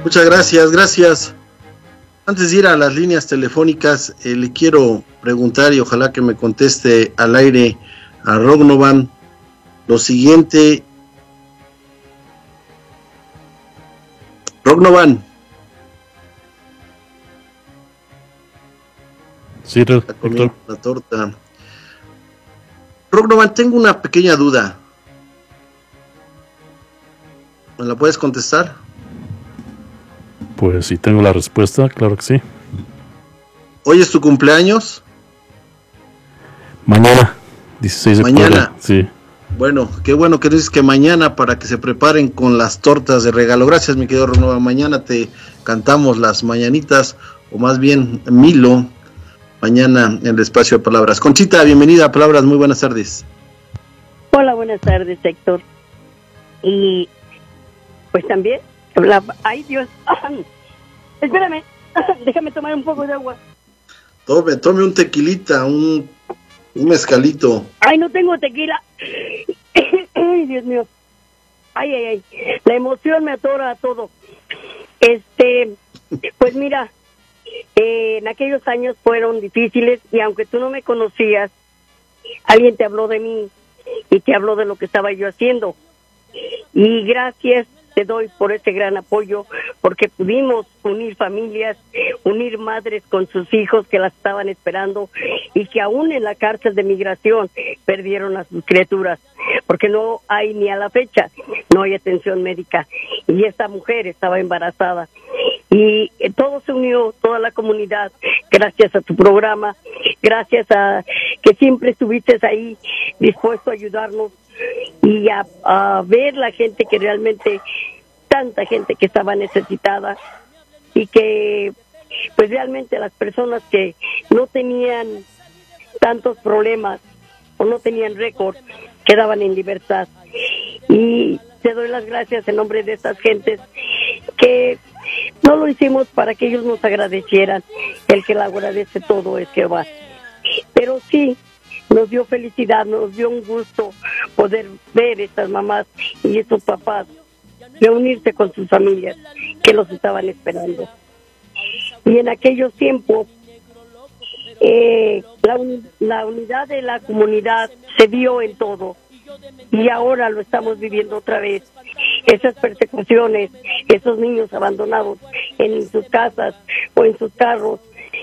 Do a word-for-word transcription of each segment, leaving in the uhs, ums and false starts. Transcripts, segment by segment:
Muchas gracias, gracias. Antes de ir a las líneas telefónicas, eh, le quiero preguntar y ojalá que me conteste al aire a Rognovan lo siguiente. Rognovan. Sí, doctor. La torta. Rognovan, tengo una pequeña duda. ¿Me la puedes contestar? Pues sí, tengo la respuesta, claro que sí. ¿Hoy es tu cumpleaños? Mañana, dieciséis de octubre. Mañana. Sí. Bueno, qué bueno que dices que mañana para que se preparen con las tortas de regalo. Gracias, mi querido Renova. Mañana te cantamos las mañanitas, o más bien Milo, mañana en el espacio de palabras. Conchita, bienvenida a Palabras, muy buenas tardes. Hola, buenas tardes, Héctor. Y pues también, la... ay Dios, espérame, déjame tomar un poco de agua. Tome, tome un tequilita, un, un mezcalito. Ay, no tengo tequila. Ay, Dios mío. Ay, ay, ay. La emoción me atora a todo. Este, pues mira, eh, en aquellos años fueron difíciles y aunque tú no me conocías, alguien te habló de mí y te habló de lo que estaba yo haciendo. Y gracias te doy por este gran apoyo, porque pudimos unir familias, unir madres con sus hijos que las estaban esperando y que aún en la cárcel de migración perdieron a sus criaturas, porque no hay ni a la fecha, no hay atención médica y esta mujer estaba embarazada. Y todo se unió, toda la comunidad, gracias a tu programa, gracias a que siempre estuviste ahí dispuesto a ayudarnos y a, a ver la gente que realmente, tanta gente que estaba necesitada y que pues realmente las personas que no tenían tantos problemas o no tenían récord quedaban en libertad. Y te doy las gracias en nombre de estas gentes que no lo hicimos para que ellos nos agradecieran, el que le agradece todo es Jehová, pero sí nos dio felicidad, nos dio un gusto poder ver estas mamás y estos papás reunirse con sus familias que los estaban esperando. Y en aquellos tiempos eh, la, un, la unidad de la comunidad se dio en todo y ahora lo estamos viviendo otra vez. Esas persecuciones, esos niños abandonados en sus casas o en sus carros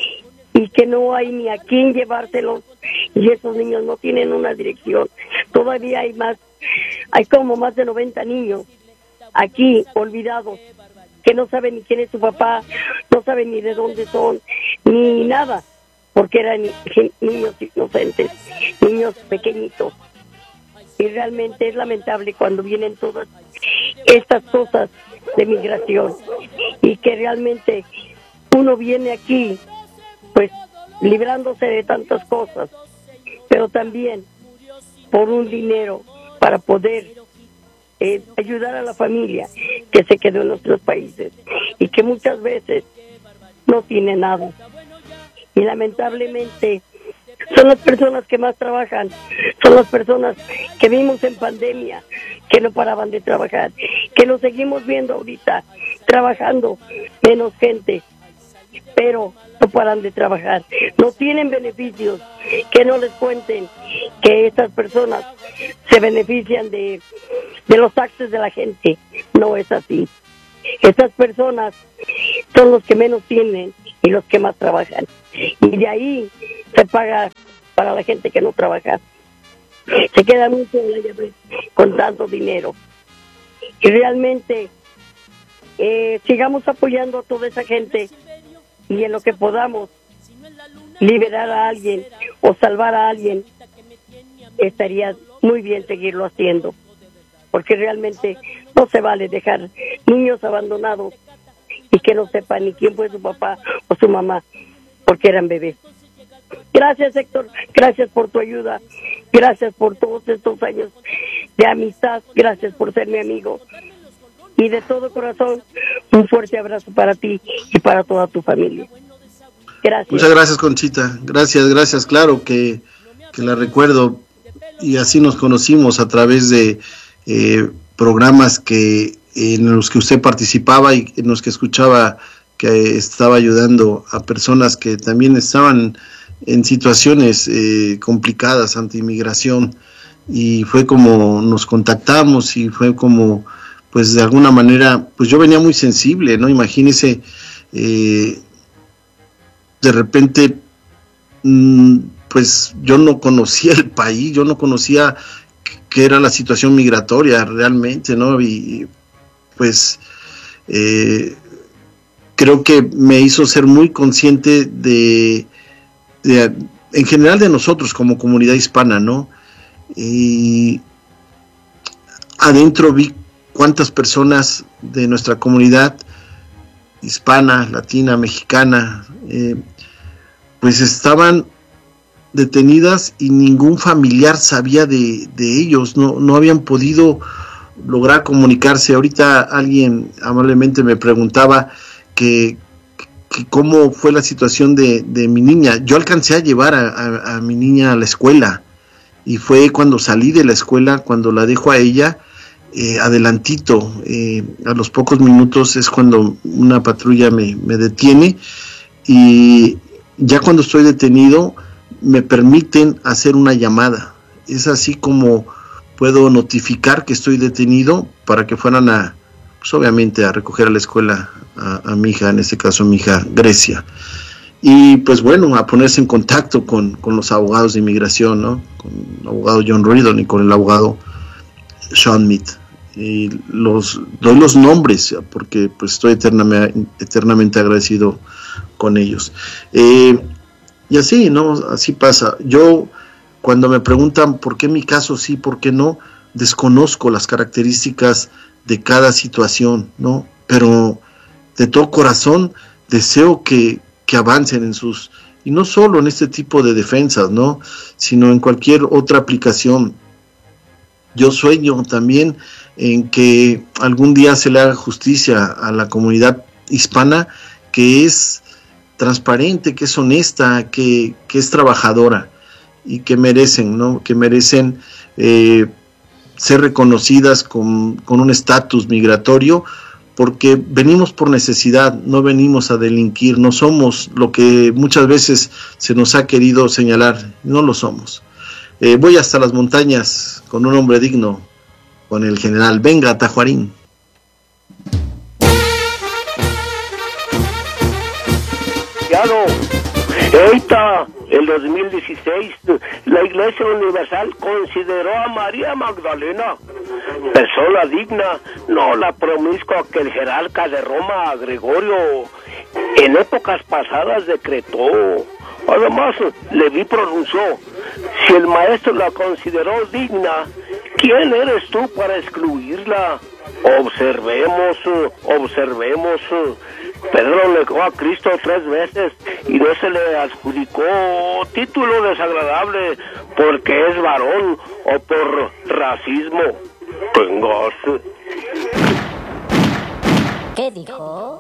y que no hay ni a quién llevárselos y esos niños no tienen una dirección. Todavía hay más, hay como más de noventa niños aquí olvidados que no saben ni quién es su papá, no saben ni de dónde son, ni nada, porque eran niños inocentes, niños pequeñitos. Y realmente es lamentable cuando vienen todas estas cosas de migración y que realmente uno viene aquí pues librándose de tantas cosas, pero también por un dinero para poder eh, ayudar a la familia que se quedó en nuestros países y que muchas veces no tiene nada. Y lamentablemente son las personas que más trabajan, son las personas que vimos en pandemia, que no paraban de trabajar, que nos seguimos viendo ahorita, trabajando, menos gente, pero no paran de trabajar, no tienen beneficios, que no les cuenten que estas personas se benefician de, de los taxes de la gente, no es así. Estas personas son los que menos tienen y los que más trabajan, y de ahí se paga para la gente que no trabaja. Se queda mucho en la llave con tanto dinero. Y realmente eh, sigamos apoyando a toda esa gente y en lo que podamos liberar a alguien o salvar a alguien, estaría muy bien seguirlo haciendo, porque realmente no se vale dejar niños abandonados y que no sepan ni quién fue su papá o su mamá, porque eran bebés. Gracias, Héctor, gracias por tu ayuda, gracias por todos estos años de amistad, gracias por ser mi amigo, y de todo corazón un fuerte abrazo para ti y para toda tu familia. Gracias. Muchas gracias, Conchita, gracias, gracias, claro que, que la recuerdo, y así nos conocimos a través de eh, programas que en los que usted participaba y en los que escuchaba que estaba ayudando a personas que también estaban en situaciones eh, complicadas ante inmigración, y fue como nos contactamos y fue como, pues de alguna manera, pues yo venía muy sensible, ¿no? Imagínese, eh, de repente, mmm, pues yo no conocía el país, yo no conocía qué era la situación migratoria realmente, ¿no? Y pues eh, creo que me hizo ser muy consciente de, de, en general de nosotros como comunidad hispana, ¿no? Y adentro vi cuántas personas de nuestra comunidad hispana, latina, mexicana, eh, pues estaban detenidas y ningún familiar sabía de, de ellos, no, no habían podido lograr comunicarse. Ahorita alguien amablemente me preguntaba que, que cómo fue la situación de, de mi niña. Yo alcancé a llevar a, a, a mi niña a la escuela, y fue cuando salí de la escuela, cuando la dejo a ella, eh, adelantito, eh, a los pocos minutos es cuando una patrulla me, me detiene, y ya cuando estoy detenido me permiten hacer una llamada. Es así como puedo notificar que estoy detenido para que fueran a, pues obviamente a recoger a la escuela a, a mi hija, en este caso mi hija Grecia. Y pues bueno, a ponerse en contacto con, con los abogados de inmigración, ¿no? Con el abogado John Reardon y con el abogado Sean Mead. Y los doy los nombres porque pues estoy eternamente, eternamente agradecido con ellos. Eh, y así, ¿no? Así pasa. Yo, cuando me preguntan por qué mi caso sí, por qué no, desconozco las características de cada situación, ¿no? Pero de todo corazón deseo que, que avancen en sus, y no solo en este tipo de defensas, ¿no? Sino en cualquier otra aplicación. Yo sueño también en que algún día se le haga justicia a la comunidad hispana, que es transparente, que es honesta, que, que es trabajadora, y que merecen, ¿no? Que merecen eh, ser reconocidas con, con un estatus migratorio, porque venimos por necesidad, no venimos a delinquir, no somos lo que muchas veces se nos ha querido señalar, no lo somos. Eh, voy hasta las montañas con un hombre digno, con el general. Venga, Tajuarín. Ahorita, en dos mil dieciséis, la Iglesia Universal consideró a María Magdalena persona digna, no la promiscua que el jerarca de Roma, Gregorio, en épocas pasadas decretó. Además, Leví pronunció: si el maestro la consideró digna, ¿quién eres tú para excluirla? Observemos, observemos. Pedro negó a Cristo tres veces y no se le adjudicó título desagradable porque es varón o por racismo. Tengas. ¿Qué dijo?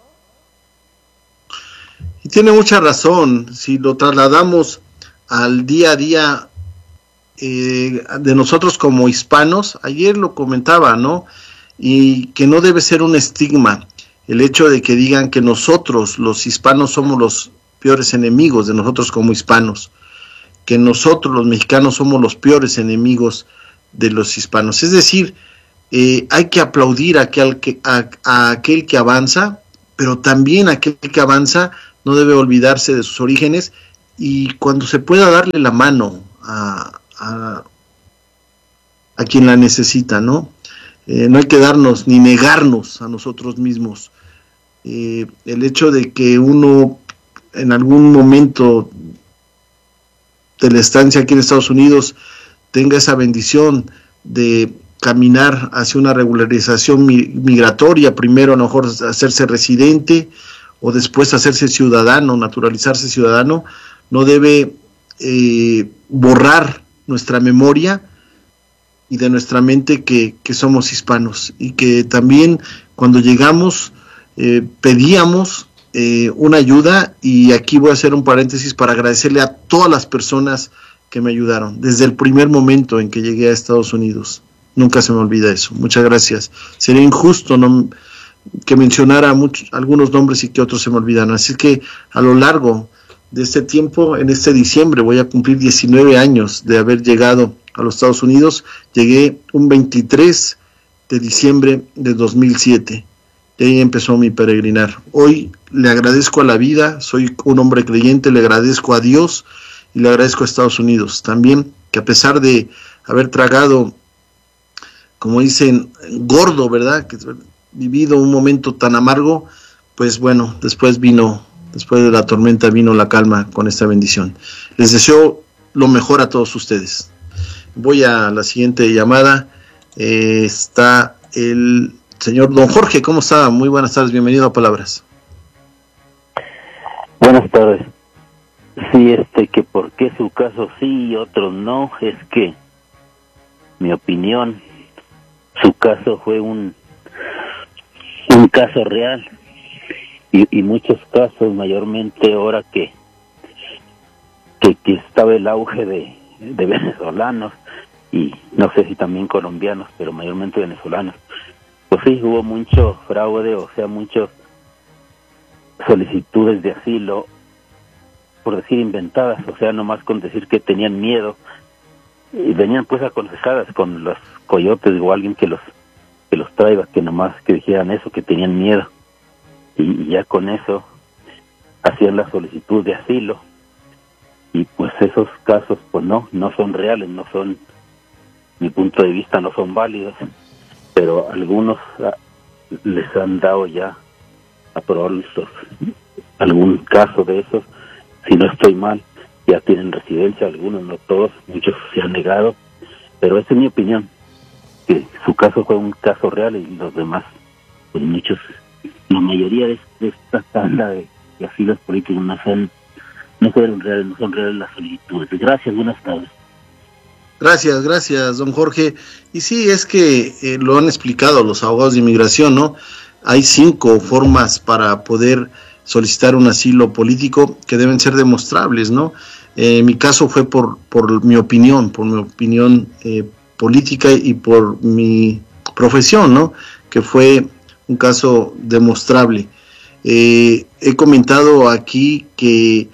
Y tiene mucha razón. Si lo trasladamos al día a día eh, de nosotros como hispanos, ayer lo comentaba, ¿no? Y que no debe ser un estigma el hecho de que digan que nosotros, los hispanos, somos los peores enemigos de nosotros como hispanos, que nosotros, los mexicanos, somos los peores enemigos de los hispanos. Es decir, eh, hay que aplaudir a aquel que, a, a aquel que avanza, pero también aquel que avanza no debe olvidarse de sus orígenes, y cuando se pueda darle la mano a, a, a quien la necesita, ¿no? Eh, no hay que darnos ni negarnos a nosotros mismos. Eh, el hecho de que uno en algún momento de la estancia aquí en Estados Unidos tenga esa bendición de caminar hacia una regularización mi, migratoria, primero a lo mejor hacerse residente o después hacerse ciudadano, naturalizarse ciudadano, no debe eh, borrar nuestra memoria y de nuestra mente que, que somos hispanos, y que también cuando llegamos eh, pedíamos eh, una ayuda. Y aquí voy a hacer un paréntesis para agradecerle a todas las personas que me ayudaron desde el primer momento en que llegué a Estados Unidos. Nunca se me olvida eso. Muchas gracias. Sería injusto no que mencionara muchos, algunos nombres y que otros se me olvidan. Así que a lo largo de este tiempo, en este diciembre, voy a cumplir diecinueve años de haber llegado a los Estados Unidos. Llegué un veintitrés de diciembre de dos mil siete. Y ahí empezó mi peregrinar. Hoy le agradezco a la vida, soy un hombre creyente, le agradezco a Dios y le agradezco a Estados Unidos también, que a pesar de haber tragado, como dicen, gordo, ¿verdad?, que vivido un momento tan amargo, pues bueno, después vino, después de la tormenta vino la calma con esta bendición. Les deseo lo mejor a todos ustedes. Voy a la siguiente llamada. Eh, está el señor Don Jorge. ¿Cómo está? Muy buenas tardes, bienvenido a Palabras. Buenas tardes. Sí, este, que por qué su caso sí y otros no, es que mi opinión, su caso fue un un caso real y, y muchos casos, mayormente ahora que que, que estaba el auge de, de venezolanos y no sé si también colombianos, pero mayormente venezolanos, pues sí, hubo mucho fraude, o sea, muchas solicitudes de asilo, por decir inventadas, o sea, nomás con decir que tenían miedo, y venían pues aconsejadas con los coyotes o alguien que los que los traiga, que nomás que dijeran eso, que tenían miedo, y, y ya con eso hacían la solicitud de asilo, y pues esos casos pues no, no son reales, no son, mi punto de vista no son válidos, pero algunos ah, les han dado ya a probar los, algún caso de esos, si no estoy mal, ya tienen residencia, algunos, no todos, muchos se han negado, pero esa es mi opinión, que su caso fue un caso real y los demás, pues muchos, la mayoría de, de esta tanda de, de asilos políticos no son, no fueron reales, no son reales las solicitudes. Gracias, buenas tardes. Gracias, gracias, don Jorge. Y sí, es que eh, lo han explicado los abogados de inmigración, ¿no? Hay cinco formas para poder solicitar un asilo político que deben ser demostrables, ¿no? Eh, mi caso fue por, por mi opinión, por mi opinión eh, política y por mi profesión, ¿no? Que fue un caso demostrable. Eh, he comentado aquí que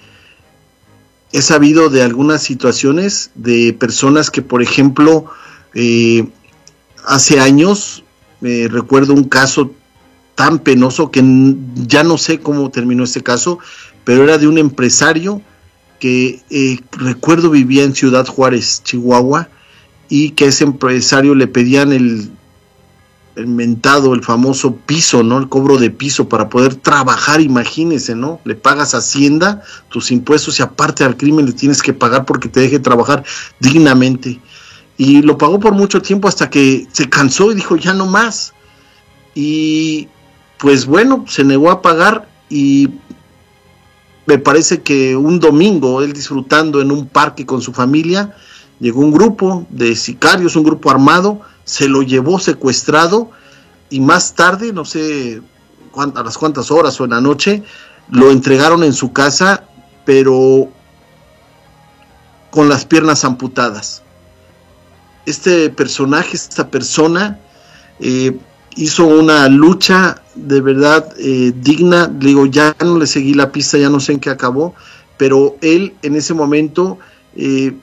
he sabido de algunas situaciones de personas que, por ejemplo, eh, hace años, eh, recuerdo un caso tan penoso que ya no sé cómo terminó este caso, pero era de un empresario que eh, recuerdo vivía en Ciudad Juárez, Chihuahua, y que a ese empresario le pedían el, el mentado, el famoso piso, ¿no? El cobro de piso para poder trabajar, imagínense, ¿no? Le pagas Hacienda, tus impuestos, y aparte al crimen le tienes que pagar porque te deje trabajar dignamente. Y lo pagó por mucho tiempo hasta que se cansó y dijo, ya no más. Y pues bueno, se negó a pagar y me parece que un domingo, él disfrutando en un parque con su familia, llegó un grupo de sicarios, un grupo armado, se lo llevó secuestrado y más tarde, no sé a las cuantas horas o en la noche, lo entregaron en su casa, pero con las piernas amputadas. Este personaje, esta persona, eh, hizo una lucha de verdad eh, digna. Le digo, ya no le seguí la pista, ya no sé en qué acabó, pero él en ese momento eh,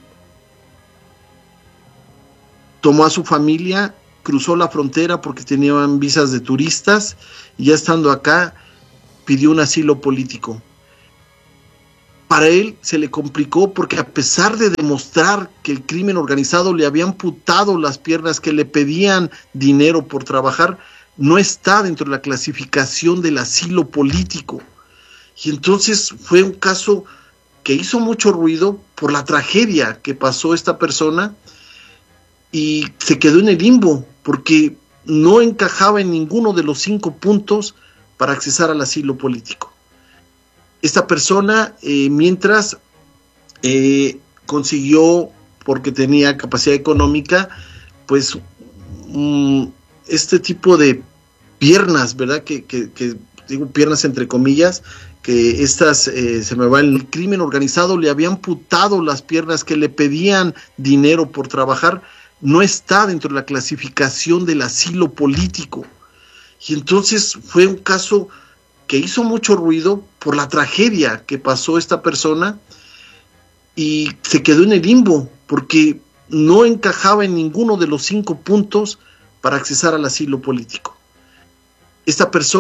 tomó a su familia, cruzó la frontera porque tenían visas de turistas, y ya estando acá pidió un asilo político. Para él se le complicó porque a pesar de demostrar que el crimen organizado le había amputado las piernas, que le pedían dinero por trabajar, no está dentro de la clasificación del asilo político. Y entonces fue un caso que hizo mucho ruido por la tragedia que pasó esta persona, y se quedó en el limbo porque no encajaba en ninguno de los cinco puntos para accesar al asilo político. Esta persona, eh, mientras eh, consiguió, porque tenía capacidad económica, pues um, este tipo de piernas, ¿verdad? Que, que, que digo piernas entre comillas, que estas, eh, se me va el crimen organizado, le habían amputado las piernas, que le pedían dinero por trabajar, no está dentro de la clasificación del asilo político. Y entonces fue un caso que hizo mucho ruido por la tragedia que pasó esta persona y se quedó en el limbo porque no encajaba en ninguno de los cinco puntos para accesar al asilo político. Esta persona